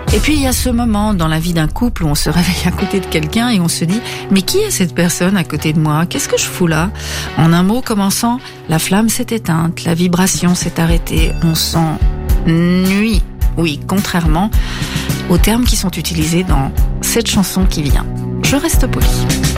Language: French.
Et puis il y a ce moment dans la vie d'un couple où on se réveille à côté de quelqu'un et on se dit « Mais qui est cette personne à côté de moi ? Qu'est-ce que je fous là ?» En un mot commençant, la flamme s'est éteinte, la vibration s'est arrêtée, on s'ennuie. Oui, contrairement aux termes qui sont utilisés dans cette chanson qui vient. Je reste polie.